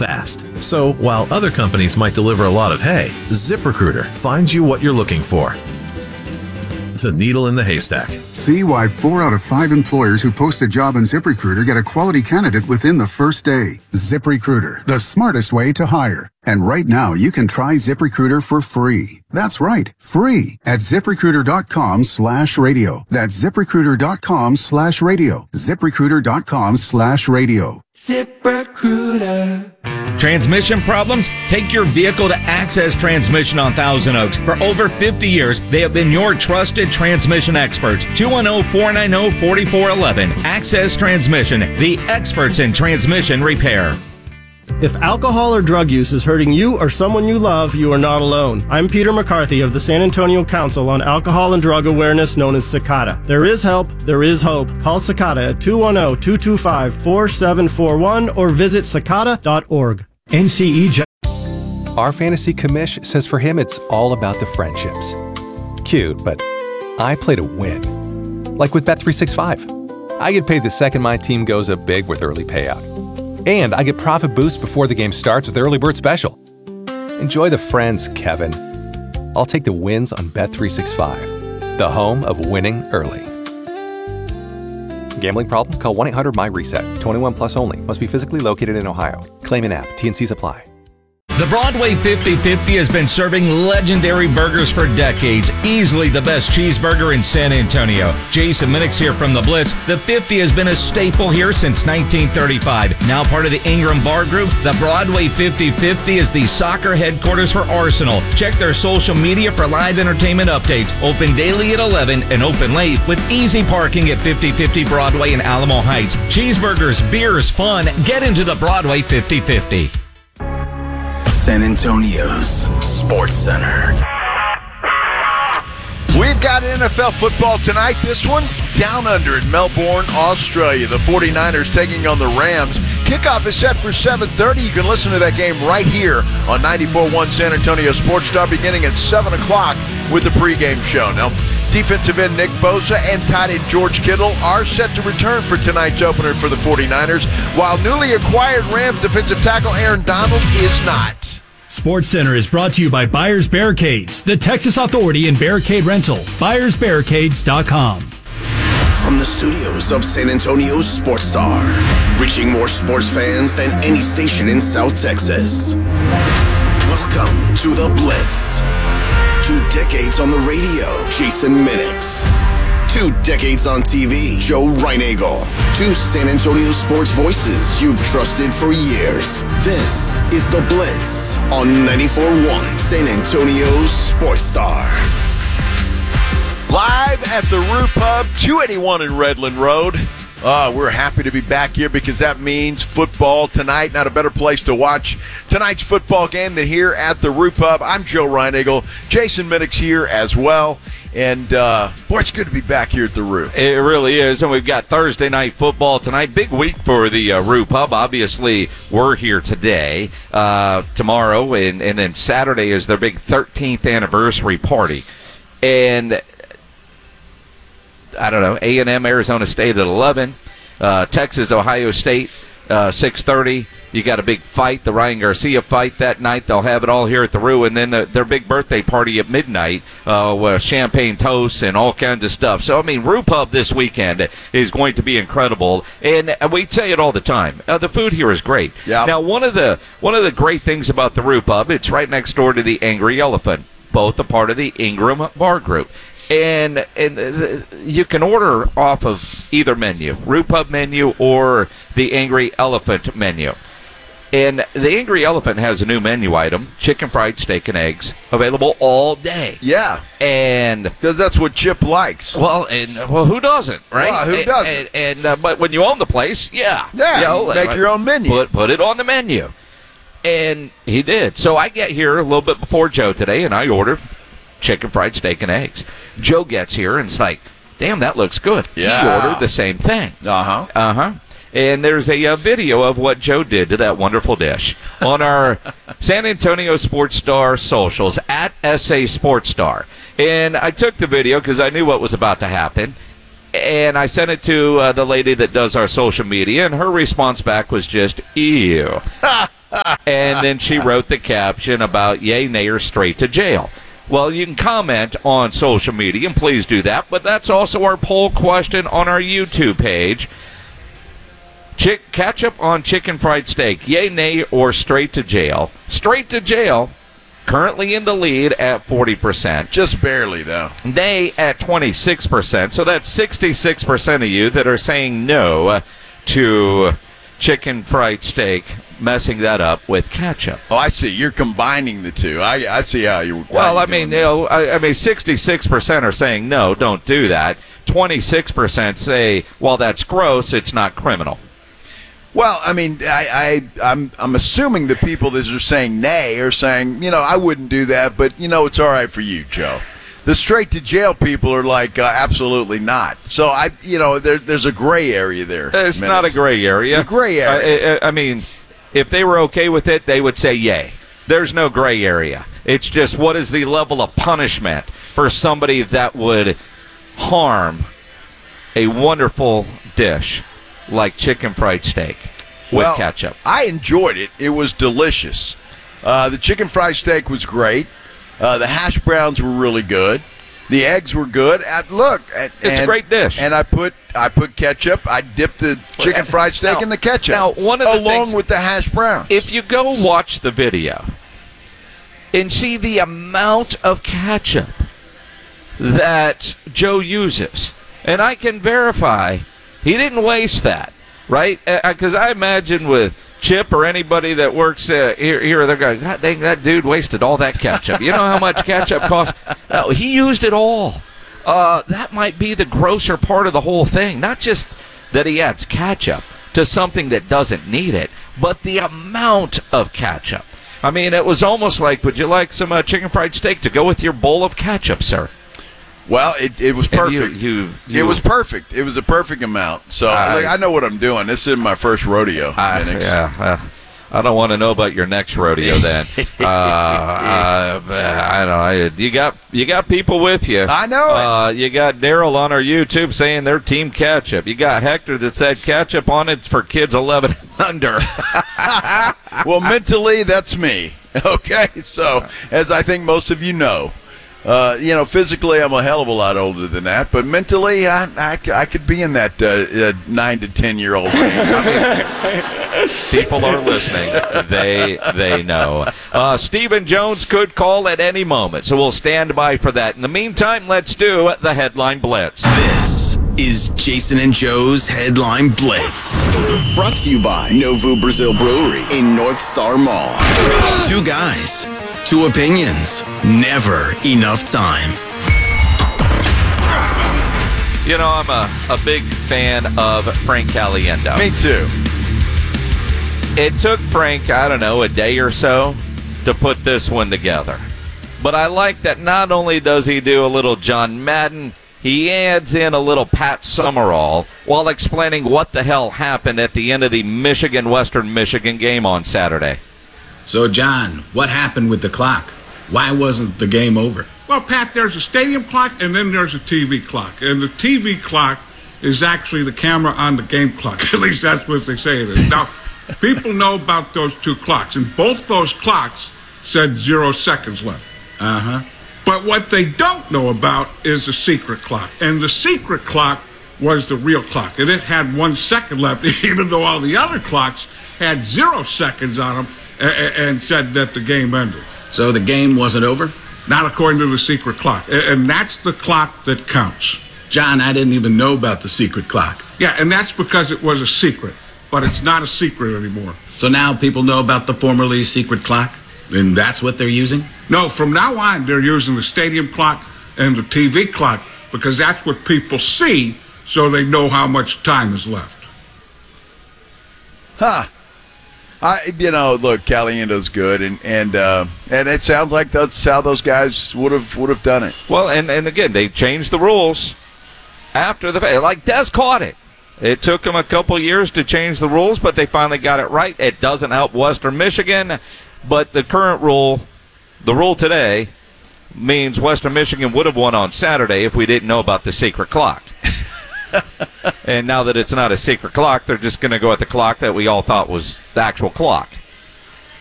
fast. So while other companies might deliver a lot of hay, ZipRecruiter finds you what you're looking for. The needle in the haystack. See why 4 out of 5 employers who post a job on ZipRecruiter get a quality candidate within the first day. ZipRecruiter, the smartest way to hire. And right now, you can try ZipRecruiter for free. That's right, free at ZipRecruiter.com/radio. That's ZipRecruiter.com/radio. ZipRecruiter.com/radio. ZipRecruiter. Transmission problems? Take your vehicle to Access Transmission on Thousand Oaks. For over 50 years, they have been your trusted transmission experts. 210-490-4411. Access Transmission, the experts in transmission repair. If alcohol or drug use is hurting you or someone you love, you are not alone. I'm Peter McCarthy of the San Antonio Council on Alcohol and Drug Awareness, known as CICADA. There is help, there is hope. Call CICADA at 210-225-4741 or visit cicada.org. Our fantasy commish says for him it's all about the friendships. Cute, but I play to win. Like with Bet365. I get paid the second my team goes up big with early payout. And I get profit boost before the game starts with Early Bird Special. Enjoy the friends, Kevin. I'll take the wins on Bet365, the home of winning early. Gambling problem? Call 1-800-MY-RESET. 21 plus only. Must be physically located in Ohio. Claim in app. T&Cs apply. The Broadway 50/50 has been serving legendary burgers for decades. Easily the best cheeseburger in San Antonio. Jason Minix here from the Blitz. The 50 has been a staple here since 1935. Now part of the Ingram Bar Group, the Broadway 50/50 is the soccer headquarters for Arsenal. Check their social media for live entertainment updates. Open daily at 11 and open late with easy parking at 50/50 Broadway in Alamo Heights. Cheeseburgers, beers, fun. Get into the Broadway 50/50. San Antonio's Sports Center. We've got NFL football tonight. This one down under in Melbourne, Australia. The 49ers taking on the Rams. Kickoff is set for 7:30. You can listen to that game right here on 94.1 San Antonio Sports Star beginning at 7 o'clock with the pregame show. Now, defensive end Nick Bosa and tight end George Kittle are set to return for tonight's opener for the 49ers, while newly acquired Rams defensive tackle Aaron Donald is not. Sports Center is brought to you by Buyers Barricades, the Texas authority in barricade rental. BuyersBarricades.com. From the studios of San Antonio's Sports Star, reaching more sports fans than any station in South Texas. Welcome to The Blitz. 2 decades on the radio, Jason Minix. 2 decades on TV, Joe Reinagle. 2 San Antonio sports voices you've trusted for years. This is The Blitz on 94.1 San Antonio's Sports Star. Live at the Rue Pub, 281 in Redland Road. We're happy to be back here because that means football tonight. Not a better place to watch tonight's football game than here at the Rue Pub. I'm Joe Reinagle. Jason Minix here as well. And, boy, it's good to be back here at the Rue. It really is. And we've got Thursday night football tonight. Big week for the Rue Pub. Obviously, we're here today, tomorrow, and then Saturday is their big 13th anniversary party. And I don't know, A&M, Arizona State at 11, Texas, Ohio State, 6:30. You got a big fight, the Ryan Garcia fight that night. They'll have it all here at the Rue, and then their big birthday party at midnight with champagne toasts and all kinds of stuff. So, I mean, Rue Pub this weekend is going to be incredible, and we say it all the time. The food here is great. Yep. Now, one of the great things about the Rue Pub, it's right next door to the Angry Elephant, both a part of the Ingram Bar Group. And you can order off of either menu, Rue Pub menu or the Angry Elephant menu. And the Angry Elephant has a new menu item, chicken fried steak and eggs, available all day. Yeah. And because that's what Chip likes. Well, who doesn't, right? Well, who doesn't? But when you own the place, yeah. You make your own menu. Put it on the menu. And he did. So I get here a little bit before Joe today, and I ordered chicken fried steak and eggs. Joe gets here, and it's like, damn, that looks good. Yeah. He ordered the same thing. Uh-huh. Uh-huh. And there's a video of what Joe did to that wonderful dish on our San Antonio Sports Star socials, at SA Sports Star. And I took the video because I knew what was about to happen. And I sent it to the lady that does our social media, and her response back was just, ew. And then she wrote the caption about yay, nay, or straight to jail. Well, you can comment on social media, and please do that, but that's also our poll question on our YouTube page. Ketchup on chicken fried steak, yay, nay, or straight to jail? Straight to jail, currently in the lead at 40%. Just barely, though. Nay at 26%. So that's 66% of you that are saying no to chicken fried steak, messing that up with ketchup. Oh, I see. You're combining the two. I see how you're. Well, I mean, 66% are saying no, don't do that. 26% say, well, that's gross. It's not criminal. Well, I mean, I'm assuming the people that are saying nay are saying, I wouldn't do that, but it's all right for you, Joe. The straight to jail people are like, absolutely not. So there's a gray area there. It's not a gray area. A gray area. I mean, if they were okay with it, they would say yay. There's no gray area. It's just what is the level of punishment for somebody that would harm a wonderful dish like chicken fried steak with ketchup. I enjoyed it. It was delicious. The chicken fried steak was great. The hash browns were really good. The eggs were good. It's a great dish. And I put ketchup. I dipped the chicken fried steak in the ketchup. Now, one of the along things, with the hash browns. If you go watch the video and see the amount of ketchup that Joe uses, and I can verify he didn't waste that, right? Because I imagine with Chip or anybody that works here, they're going, God dang, that dude wasted all that ketchup. You know how much ketchup costs? No, he used it all. That might be the grosser part of the whole thing. Not just that he adds ketchup to something that doesn't need it, but the amount of ketchup. I mean, it was almost like, would you like some chicken fried steak to go with your bowl of ketchup, sir? Well, it was perfect. It was perfect. It was a perfect amount. So I know what I'm doing. This is my first rodeo. I don't want to know about your next rodeo then. I know. You got people with you. I know You got Daryl on our YouTube saying they're Team Ketchup. You got Hector that said ketchup on it's for kids 11 and under. Well, mentally, that's me. Okay, so as I think most of you know. Physically, I'm a hell of a lot older than that, but mentally, I could be in that 9 to 10-year-old range. People are listening. They know. Stephen Jones could call at any moment, so we'll stand by for that. In the meantime, let's do the Headline Blitz. This is Jason and Joe's Headline Blitz. Brought to you by Novu Brazil Brewery in North Star Mall. Two guys. Two opinions. Never enough time. I'm a big fan of Frank Caliendo. Me too. It took Frank, a day or so to put this one together. But I like that not only does he do a little John Madden, he adds in a little Pat Summerall while explaining what the hell happened at the end of the Michigan-Western Michigan game on Saturday. So, John, what happened with the clock? Why wasn't the game over? Well, Pat, there's a stadium clock and then there's a TV clock. And the TV clock is actually the camera on the game clock. At least that's what they say it is. Now, people know about those two clocks, and both those clocks said 0 seconds left. Uh-huh. But what they don't know about is the secret clock. And the secret clock was the real clock. And it had 1 second left, even though all the other clocks had 0 seconds on them. And said that the game ended. So the game wasn't over? Not according to the secret clock. And that's the clock that counts. John, I didn't even know about the secret clock. Yeah, and that's because it was a secret. But it's not a secret anymore. So now people know about the formerly secret clock? And that's what they're using? No, from now on, they're using the stadium clock and the TV clock because that's what people see so they know how much time is left. Huh. Look, Caliendo's good, and it sounds like that's how those guys would have done it. Well, and again, they changed the rules after the fact. Like Des caught it. It took them a couple years to change the rules, but they finally got it right. It doesn't help Western Michigan, but the current rule, the rule today, means Western Michigan would have won on Saturday if we didn't know about the secret clock. And now that it's not a secret clock, they're just going to go at the clock that we all thought was the actual clock.